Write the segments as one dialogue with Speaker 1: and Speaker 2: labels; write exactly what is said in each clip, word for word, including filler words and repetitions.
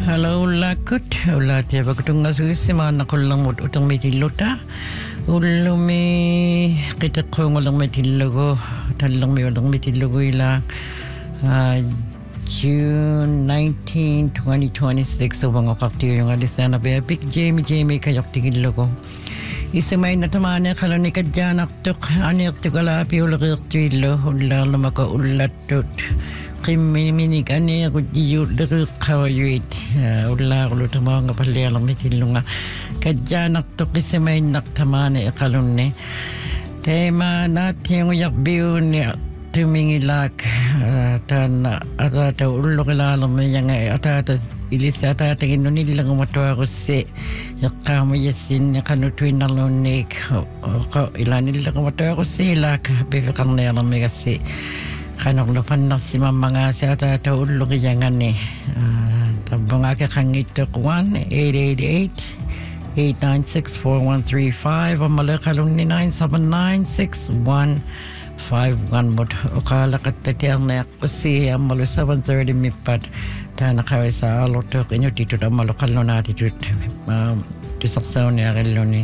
Speaker 1: Hello lakut ulla tiaba kutunga suisima nakullang mut utang metilota ulumi kita kongolang metilogo talang mi ulang metilogo ila uh, June nineteenth, twenty twenty-six ubang okaktiyo yung alisana ba Big Jamie Jamie kayok tigilogo isimay na tamana kalani kadyanak tuk anik tukalapi ulagir tuilo ulla lamaka ullatot Kimi mini kani aku jiut deket kawayuit ulah kalau tamang kapal yang metilunga kajanak tu kisemai nak tamane kalunne tema nating uyak biun ya tumingilak tan ada ta ullo kalalam yang ada ta ilisa ta tingin ni lang matwa ko si yakam yasin kanu twinalonik ko ilan ni lang matwa ko sila bifikang na lang megasi kanok lupan na si mamanga sa ata ulo kiyangan ni tabang aka kangito one eight eight eight eight nine six four one three five ang malakalong ni nine seven nine six one five one mo ukala katatiyang na ako si ang malo seven thirty mipat ta nakaway sa aloto kinyo dito na malakalo natin dito tisaksaw ni akilo ni.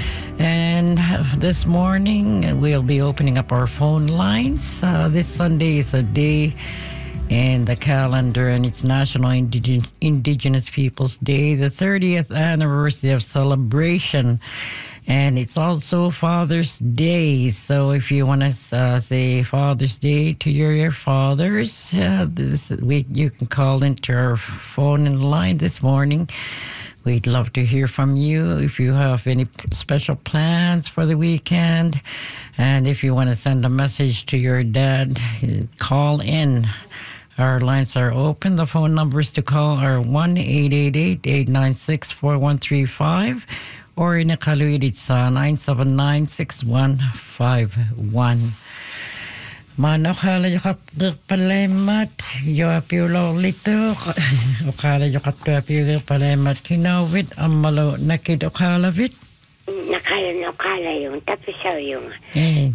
Speaker 1: And this morning, we'll be opening up our phone lines. Uh, this Sunday is a day in the calendar, and it's National Indig- Indigenous Peoples Day, the thirtieth anniversary of celebration. And it's also Father's Day. So if you want to uh, say Father's Day to your, your fathers, uh, this week you can call into our phone in line this morning. We'd love to hear from you if you have any special plans for the weekend. And if you want to send a message to your dad, call in. Our lines are open. The phone numbers to call are one eight eight eight eight nine six four one three five or in a Kaluidit sa nine seven nine six one five one. Mano kala yo kat palemat yo apiulo lito okala yo kat apiulo palemat kinawit amalo nakid okala vit
Speaker 2: nakala no kala yung tapos yung
Speaker 1: eh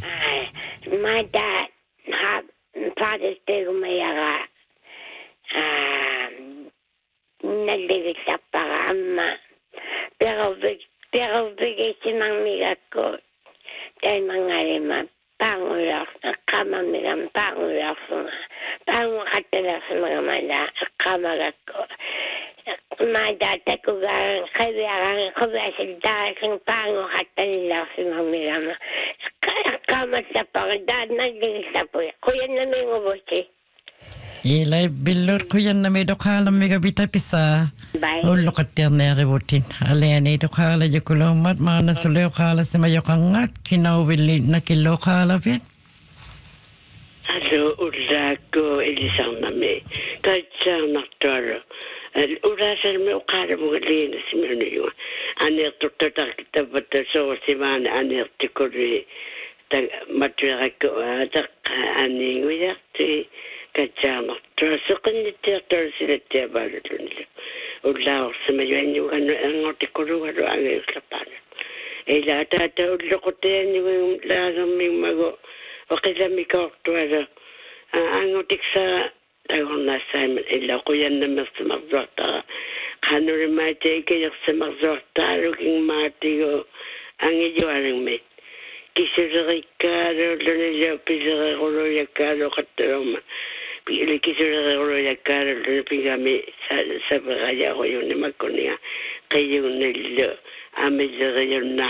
Speaker 2: my dad had Father's Day umayaga um nalibig sa para ama pero pero bigay si mang migat ko dahil mga lima Pangulas, kama milang pangulas nga. Pangu katalas mga mala, kamagat ko. Madata ko garang kabiarang kabiasil dahil pangu katalas mga milang. Kamat sa pagdad, nagiging sa po. Kuya na may ngubuti.
Speaker 1: Ilay bilor ko yan na may dokalam may gabita pisa.
Speaker 2: Bye.
Speaker 1: Ulo katir na ributin. Alayan ay dokala yung kulomat. Mga nasuleo kala sa mayo kangat. Kinawili na kilo kala vit.
Speaker 3: Alo ula ko ilisang nami. Kahit siya naktaro. Ula sa nami ukara mo galina si Mano yung. Anir tutotak kita bata so si mana anir tikuri. Matira ko atak aning uyakti. Kacama. Terus kan dia terus dia baru tu ni. Ulah semuanya juga ang artikulu ada angin kelapan. Ila ada ada ulah kote ni ulah kami mago. Wakila mikau tu ada. Ang artiksa tahu nasaiman ila kuyan nama semakzota. Kanur mati kaya semakzota looking mati go angin jualang me. Kisirika lorne jauh pisir kalau ya kalau kateroma. Pili kisira ro ya kara le pingami sa sa ya ko yun ni makonia kayo nilo ame jere na